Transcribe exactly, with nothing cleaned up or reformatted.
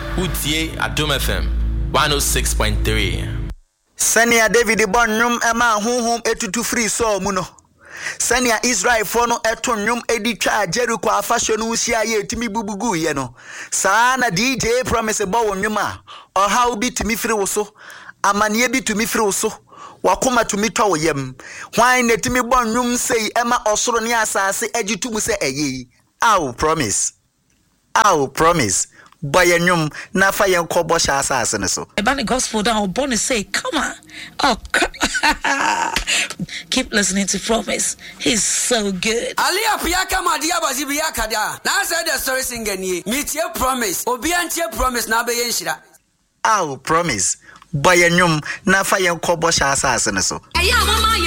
Utie Adom F M one oh six point three. Senia David Bonum Emma home etutu free so muno. Senia Israel fono etonyum editwa Jericho afashion usia ye timi bubugu ye no. Sana D J promise bo nwuma. Oha obi timi free wo so. Amanie bi tumi free wo so. Wakoma tumi twa wo yem. Hwan na timi bonum sei Emma osoro ne asase agitu mu se eye. Aw promise. Aw promise. Boyanyum na fa yen ko bo sha asase ne so. Ebani gospel down born say come on. Oh keep listening to Promise. He's so good. Ali apiaka madia bazibiya kada. Na say the story singer ni. Meet your Promise. Obi antie Promise na be yen shira. Aw promise. Boyanyum na fa yen ko bo sha asase ne so.